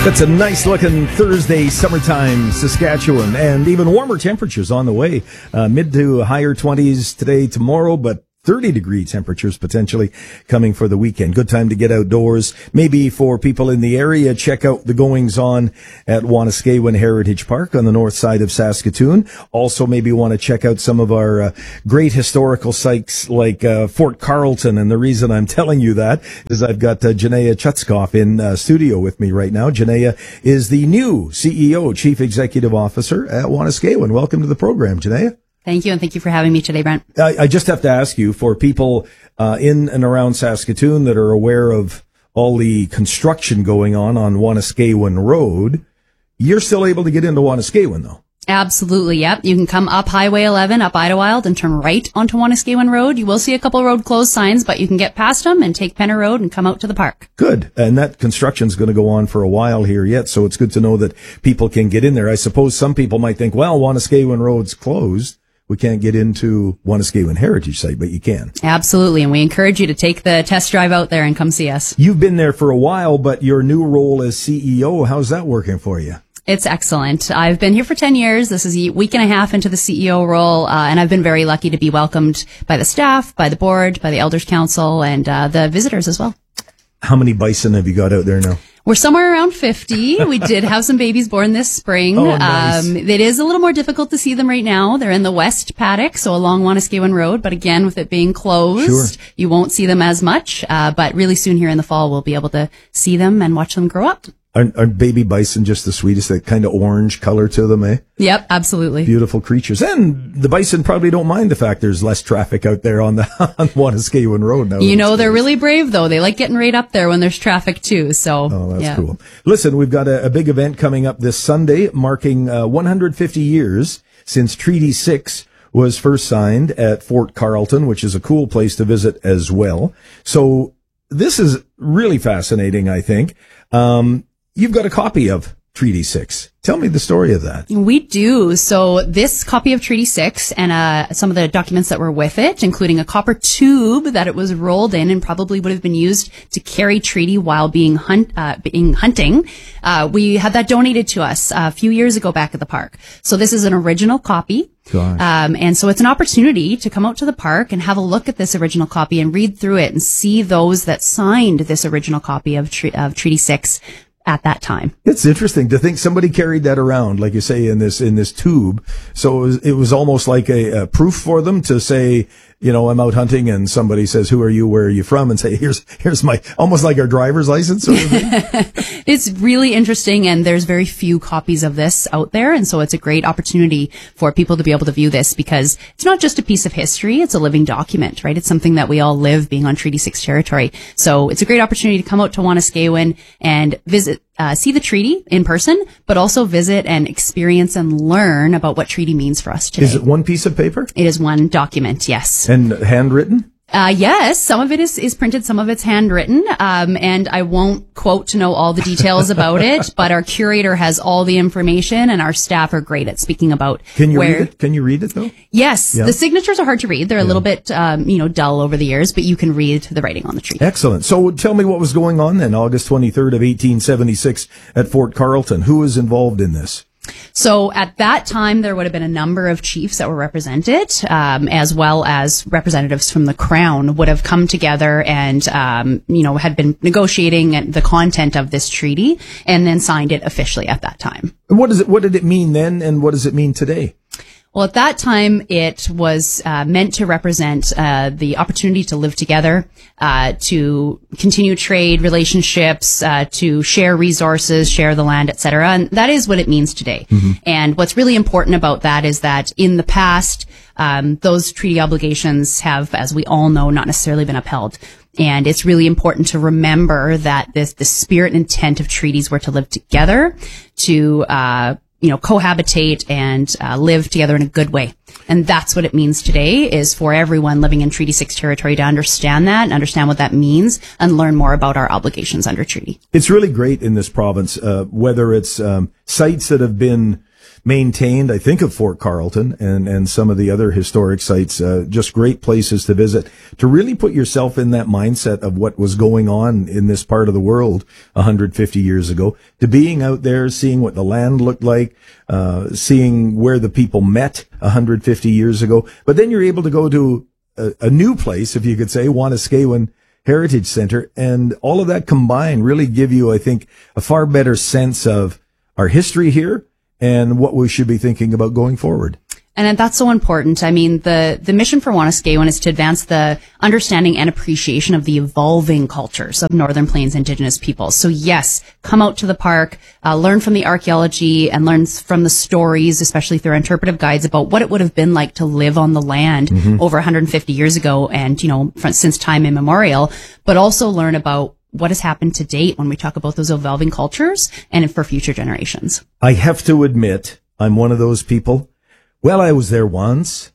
It's a nice looking Thursday, summertime Saskatchewan, and even warmer temperatures on the way. Mid to higher 20s today, tomorrow, but 30-degree temperatures potentially coming for the weekend. Good time to get outdoors. Maybe for people in the area, check out the goings-on at Wanuskewin Heritage Park on the north side of Saskatoon. Also, maybe want to check out some of our great historical sites like Fort Carlton. And the reason I'm telling you that is I've got Janaya Chutskoff in studio with me right now. Janaya is the new CEO, Chief Executive Officer at Wanuskewin. Welcome to the program, Janaya. Thank you, and thank you for having me today, Brent. I just have to ask you, for people in and around Saskatoon that are aware of all the construction going on Wanuskewin Road, you're still able to get into Wanuskewin, though? Absolutely, yep. You can come up Highway 11, up Idlewild, and turn right onto Wanuskewin Road. You will see a couple road closed signs, but you can get past them and take Penner Road and come out to the park. Good. And that construction's going to go on for a while here yet, so it's good to know that people can get in there. I suppose some people might think, well, Wanuskewin Road's closed. We can't get into Wanuskewin Heritage Site, but you can. Absolutely, and we encourage you to take the test drive out there and come see us. You've been there for a while, but your new role as CEO, how's that working for you? It's excellent. I've been here for 10 years. This is a week and a half into the CEO role, and I've been very lucky to be welcomed by the staff, by the board, by the Elders Council, and the visitors as well. How many bison have you got out there now? We're somewhere around 50. We did have some babies born this spring. Oh, nice. It is a little more difficult to see them right now. They're in the west paddock, so along Wanuskewin Road. But again, with it being closed, you won't see them as much. But really soon here in the fall, we'll be able to see them and watch them grow up. Aren't baby bison just the sweetest? That kind of orange color to them, eh? Yep, absolutely. Beautiful creatures. And the bison probably don't mind the fact there's less traffic out there on Wanuskewin Road now. You know, they're really brave, though. They like getting right up there when there's traffic, too. So, that's cool. Listen, we've got a big event coming up this Sunday, marking 150 years since Treaty 6 was first signed at Fort Carlton, which is a cool place to visit as well. So this is really fascinating, I think. You've got a copy of Treaty 6. Tell me the story of that. We do. So this copy of Treaty 6 and some of the documents that were with it, including a copper tube that it was rolled in and probably would have been used to carry treaty while being hunting. We had that donated to us a few years ago back at the park. So this is an original copy. And so it's an opportunity to come out to the park and have a look at this original copy and read through it and see those that signed this original copy of Treaty 6 at that time. It's interesting to think somebody carried that around, like you say, in this tube. So it was almost like a proof for them to say, you know, I'm out hunting and somebody says, who are you? Where are you from? And say, here's my, almost like our driver's license sort of thing. It's really interesting, and there's very few copies of this out there. And so it's a great opportunity for people to be able to view this, because it's not just a piece of history. It's a living document, right? It's something that we all live being on Treaty 6 territory. So it's a great opportunity to come out to Wanuskewin and visit, see the treaty in person, but also visit and experience and learn about what treaty means for us today. Is it one piece of paper? It is one document, yes. And handwritten? Yes, some of it is printed, some of it's handwritten, and I won't quote to know all the details about it, but our curator has all the information, and our staff are great at speaking about Can you read it? Can you read it, though? Yes. Yeah. The signatures are hard to read. They're a little bit, dull over the years, but you can read the writing on the treaty. Excellent. So tell me what was going on then, August 23rd of 1876 at Fort Carlton. Who was involved in this? So at that time, there would have been a number of chiefs that were represented, as well as representatives from the Crown would have come together and, had been negotiating the content of this treaty and then signed it officially at that time. What did it mean then, and what does it mean today? Well, at that time, it was meant to represent the opportunity to live together, to continue trade relationships, to share resources, share the land, etc. And that is what it means today. Mm-hmm. And what's really important about that is that in the past, those treaty obligations have, as we all know, not necessarily been upheld. And it's really important to remember that the spirit and intent of treaties were to live together, to cohabitate and live together in a good way. And that's what it means today, is for everyone living in Treaty 6 territory to understand that and understand what that means and learn more about our obligations under treaty. It's really great in this province, whether it's sites that have been maintained. I think of Fort Carlton and some of the other historic sites, just great places to visit, to really put yourself in that mindset of what was going on in this part of the world 150 years ago, to being out there, seeing what the land looked like, seeing where the people met 150 years ago. But then you're able to go to a new place, if you could say, Wanuskewin Heritage Center, and all of that combined really give you, I think, a far better sense of our history here and what we should be thinking about going forward. And that's so important. I mean, the mission for Wanuskewin is to advance the understanding and appreciation of the evolving cultures of Northern Plains Indigenous peoples. So yes, come out to the park, learn from the archaeology and learn from the stories, especially through interpretive guides, about what it would have been like to live on the land over 150 years ago and, since time immemorial, but also learn about what has happened to date when we talk about those evolving cultures and for future generations. I have to admit, I'm one of those people. Well, I was there once,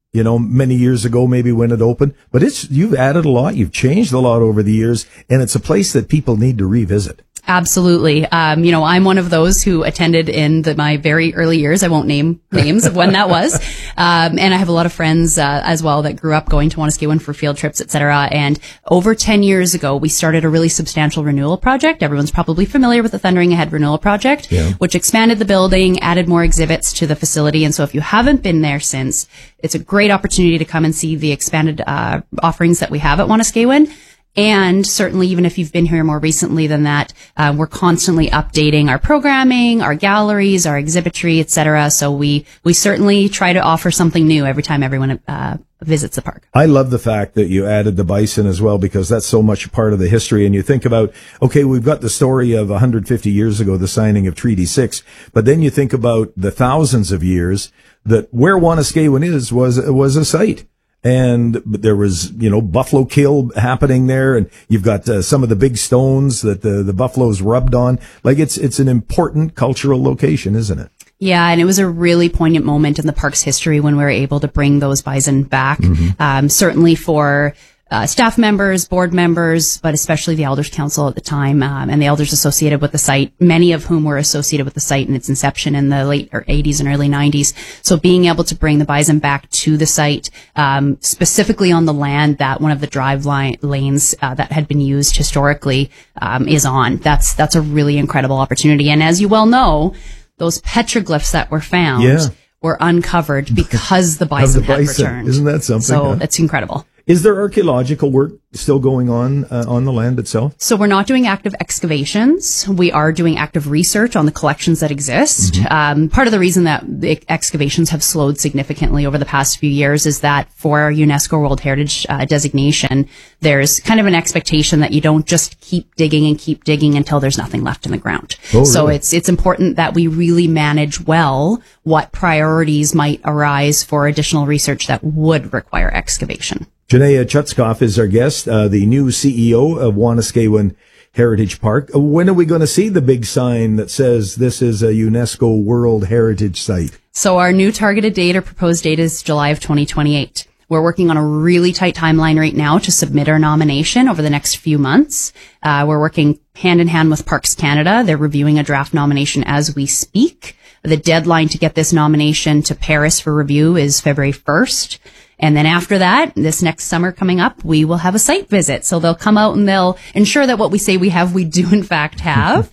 many years ago, maybe when it opened, but you've added a lot. You've changed a lot over the years, and it's a place that people need to revisit. Absolutely. I'm one of those who attended in my very early years. I won't name names of when that was. And I have a lot of friends, as well, that grew up going to Wanuskewin for field trips, etc. And over 10 years ago, we started a really substantial renewal project. Everyone's probably familiar with the Thundering Ahead Renewal Project, which expanded the building, added more exhibits to the facility. And so if you haven't been there since, it's a great opportunity to come and see the expanded, offerings that we have at Wanuskewin. And certainly, even if you've been here more recently than that, we're constantly updating our programming, our galleries, our exhibitry, etc. So we certainly try to offer something new every time everyone visits the park. I love the fact that you added the bison as well, because that's so much part of the history. And you think about, okay, we've got the story of 150 years ago, the signing of Treaty 6, but then you think about the thousands of years that where Wanuskewin was a site. And there was, buffalo kill happening there, and you've got some of the big stones that the buffaloes rubbed on. Like it's an important cultural location, isn't it? Yeah, and it was a really poignant moment in the park's history when we were able to bring those bison back. Certainly for staff members, board members, but especially the Elders Council at the time, and the elders associated with the site, many of whom were associated with the site in its inception in the late 80s and early 90s. So being able to bring the bison back to the site, specifically on the land that one of the drive lanes that had been used historically is on, that's a really incredible opportunity. And as you well know, those petroglyphs that were found were uncovered because the bison had returned. Isn't that something? So it's incredible. Is there archaeological work still going on the land itself? So we're not doing active excavations. We are doing active research on the collections that exist. Part of the reason that the excavations have slowed significantly over the past few years is that for our UNESCO World Heritage designation, there's kind of an expectation that you don't just keep digging until there's nothing left in the ground. So it's important that we really manage well what priorities might arise for additional research that would require excavation. Janaea Chutskoff is our guest, the new CEO of Wanuskewin Heritage Park. When are we going to see the big sign that says this is a UNESCO World Heritage Site? So our new targeted date or proposed date is July of 2028. We're working on a really tight timeline right now to submit our nomination over the next few months. We're working hand in hand with Parks Canada. They're reviewing a draft nomination as we speak. The deadline to get this nomination to Paris for review is February 1st. And then after that, this next summer coming up, we will have a site visit. So they'll come out and they'll ensure that what we say we have, we do in fact have.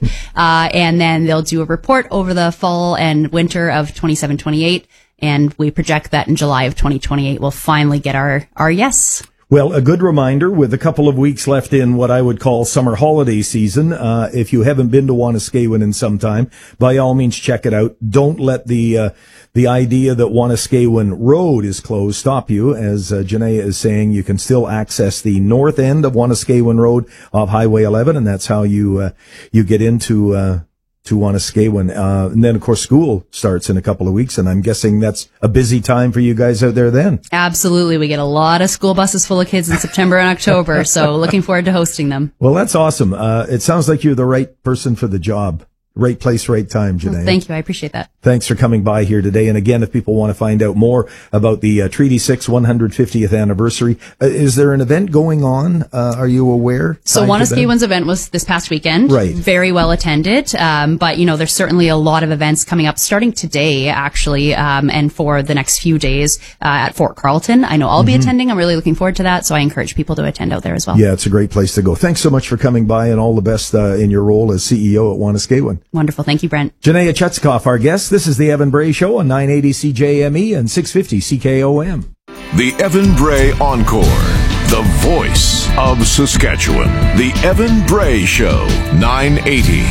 And then they'll do a report over the fall and winter of 27-28. And we project that in July of 2028, we'll finally get our yes. Well, a good reminder, with a couple of weeks left in what I would call summer holiday season, if you haven't been to Wanuskewin in some time, by all means check it out. Don't let the idea that Wanuskewin Road is closed stop you. As Janaea is saying, you can still access the north end of Wanuskewin Road off Highway 11, and that's how you get into Wanuskewin. And then, of course, school starts in a couple of weeks, and I'm guessing that's a busy time for you guys out there then. Absolutely. We get a lot of school buses full of kids in September and October, so looking forward to hosting them. Well, that's awesome. It sounds like you're the right person for the job. Right place, right time, Janaea. Thank you. I appreciate that. Thanks for coming by here today. And again, if people want to find out more about the Treaty 6 150th anniversary, is there an event going on? Are you aware? So Wanuskewin's event was this past weekend. Right. Very well attended. But, there's certainly a lot of events coming up starting today, actually, and for the next few days at Fort Carlton. I know I'll be attending. I'm really looking forward to that. So I encourage people to attend out there as well. Yeah, it's a great place to go. Thanks so much for coming by, and all the best in your role as CEO at Wanuskewin. Wonderful. Thank you, Brent. Janaea Chetskoff, our guest. This is the Evan Bray Show on 980 CJME and 650 CKOM. The Evan Bray Encore, the voice of Saskatchewan. The Evan Bray Show, 980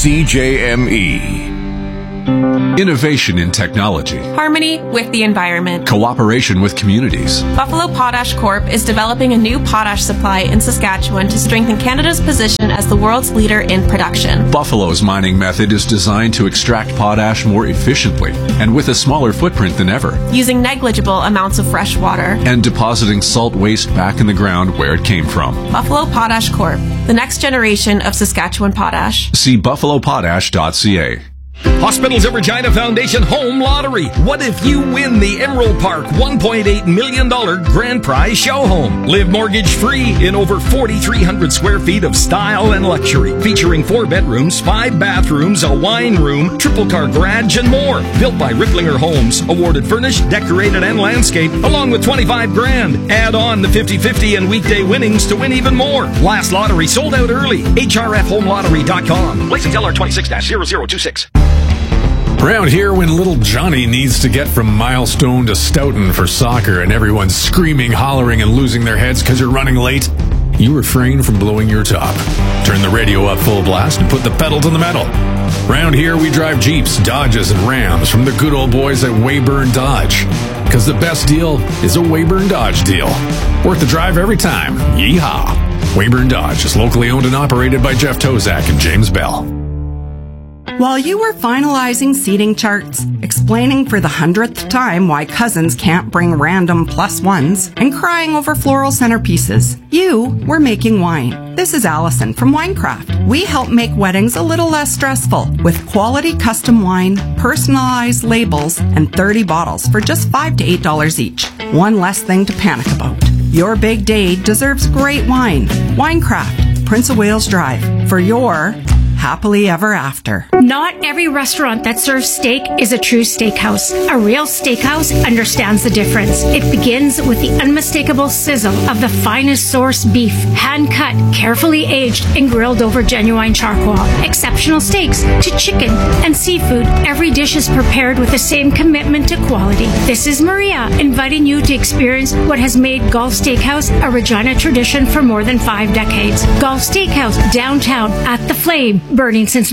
CJME. Innovation in technology. Harmony with the environment. Cooperation with communities. Buffalo Potash Corp is developing a new potash supply in Saskatchewan to strengthen Canada's position as the world's leader in production. Buffalo's mining method is designed to extract potash more efficiently and with a smaller footprint than ever, using negligible amounts of fresh water and depositing salt waste back in the ground where it came from. Buffalo Potash Corp, the next generation of Saskatchewan potash. See buffalopotash.ca. Hospitals of Regina Foundation Home Lottery. What if you win the Emerald Park $1.8 million grand prize show home? Live mortgage free in over 4,300 square feet of style and luxury, featuring 4 bedrooms, 5 bathrooms, a wine room, triple car garage, and more. Built by Ripplinger Homes, awarded furnished, decorated, and landscape, along with $25,000. Add on the 50-50 and weekday winnings to win even more. Last lottery sold out early. HRFHomeLottery.com. License LR 26-0026. Around here, when little Johnny needs to get from Milestone to Stoughton for soccer and everyone's screaming, hollering, and losing their heads because you're running late, you refrain from blowing your top. Turn the radio up full blast and put the pedal to the metal. Around here, we drive Jeeps, Dodges, and Rams from the good old boys at Weyburn Dodge. Because the best deal is a Weyburn Dodge deal. Worth the drive every time. Yeehaw! Weyburn Dodge is locally owned and operated by Jeff Tozak and James Bell. While you were finalizing seating charts, explaining for the 100th time why cousins can't bring random +1s, and crying over floral centerpieces, you were making wine. This is Allison from Winecraft. We help make weddings a little less stressful with quality custom wine, personalized labels, and 30 bottles for just $5 to $8 each. One less thing to panic about. Your big day deserves great wine. Winecraft, Prince of Wales Drive, for your happily ever after. Not every restaurant that serves steak is a true steakhouse. A real steakhouse understands the difference. It begins with the unmistakable sizzle of the finest source beef, hand-cut, carefully aged, and grilled over genuine charcoal. Exceptional steaks to chicken and seafood. Every dish is prepared with the same commitment to quality. This is Maria, inviting you to experience what has made Gulf Steakhouse a Regina tradition for more than 5 decades. Gulf Steakhouse, downtown, at the Flame, burning since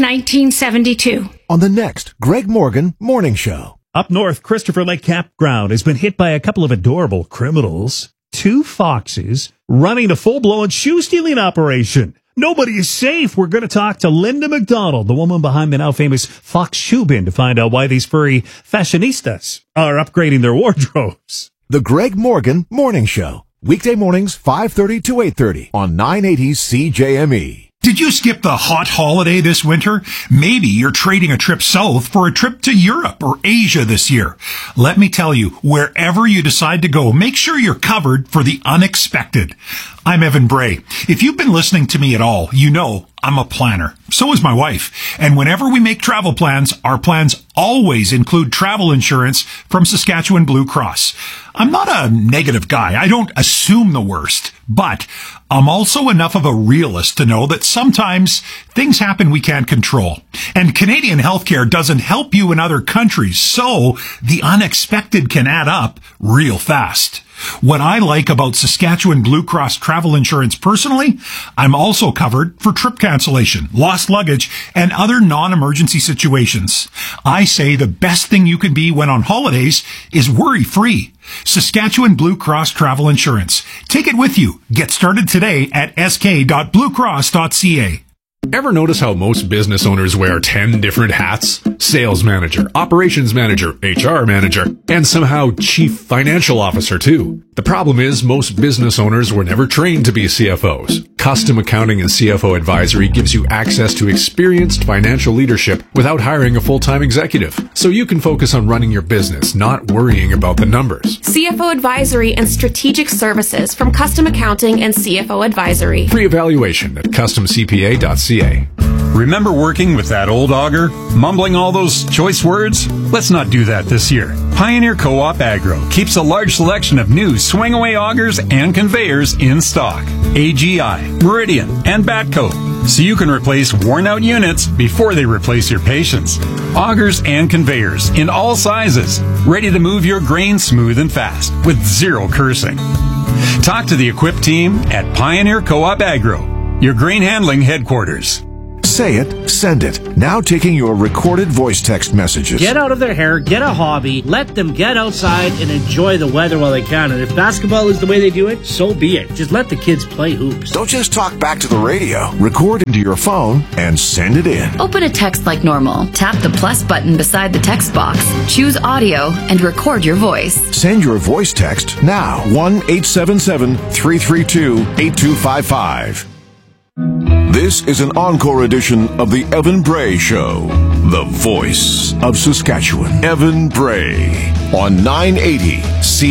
1972. On the next Greg Morgan Morning Show. Up north, Christopher Lake Campground has been hit by a couple of adorable criminals. 2 foxes running a full-blown shoe-stealing operation. Nobody is safe. We're going to talk to Linda McDonald, the woman behind the now famous Fox Shoe Bin, to find out why these furry fashionistas are upgrading their wardrobes. The Greg Morgan Morning Show. Weekday mornings, 5:30 to 8:30 on 980 CJME. Did you skip the hot holiday this winter? Maybe you're trading a trip south for a trip to Europe or Asia this year. Let me tell you, wherever you decide to go, make sure you're covered for the unexpected. I'm Evan Bray. If you've been listening to me at all, you know I'm a planner. So is my wife. And whenever we make travel plans, our plans always include travel insurance from Saskatchewan Blue Cross. I'm not a negative guy. I don't assume the worst. But I'm also enough of a realist to know that sometimes things happen we can't control. And Canadian healthcare doesn't help you in other countries, so the unexpected can add up real fast. What I like about Saskatchewan Blue Cross travel insurance personally, I'm also covered for trip cancellation, lost luggage, and other non-emergency situations. I say the best thing you can be when on holidays is worry-free. Saskatchewan Blue Cross Travel Insurance. Take it with you. Get started today at sk.bluecross.ca. Ever notice how most business owners wear 10 different hats? Sales manager, operations manager, HR manager, and somehow chief financial officer too. The problem is most business owners were never trained to be CFOs. Custom Accounting and CFO Advisory gives you access to experienced financial leadership without hiring a full-time executive. So you can focus on running your business, not worrying about the numbers. CFO Advisory and Strategic Services from Custom Accounting and CFO Advisory. Free evaluation at customcpa.ca. Remember working with that old auger, mumbling all those choice words? Let's not do that this year. Pioneer Co-op Agro keeps a large selection of new swing-away augers and conveyors in stock. AGI, Meridian, and Batco, so you can replace worn-out units before they replace your patience. Augers and conveyors in all sizes, ready to move your grain smooth and fast with zero cursing. Talk to the equipped team at Pioneer Co-op Agro, your grain handling headquarters. Say it, send it. Now taking your recorded voice text messages. Get out of their hair, get a hobby, let them get outside and enjoy the weather while they can. And if basketball is the way they do it, so be it. Just let the kids play hoops. Don't just talk back to the radio. Record into your phone and send it in. Open a text like normal. Tap the plus button beside the text box. Choose audio and record your voice. Send your voice text now. 1-877-332-8255. This is an encore edition of the Evan Bray Show, the voice of Saskatchewan. Evan Bray on 980 C.